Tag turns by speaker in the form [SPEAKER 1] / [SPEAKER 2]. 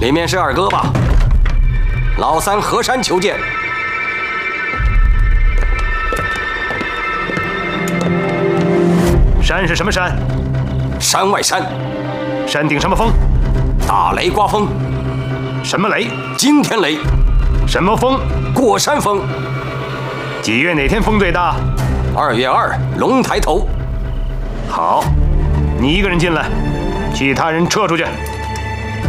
[SPEAKER 1] 里面是二哥吧？老三河山求见。
[SPEAKER 2] 山是什么山？
[SPEAKER 1] 山外山。
[SPEAKER 2] 山顶什么风？
[SPEAKER 1] 大雷刮风。
[SPEAKER 2] 什么雷？
[SPEAKER 1] 惊天雷。
[SPEAKER 2] 什么风？
[SPEAKER 1] 过山风。
[SPEAKER 2] 几月哪天风最大
[SPEAKER 1] ？2月2，龙抬头。
[SPEAKER 2] 好，你一个人进来，其他人撤出去。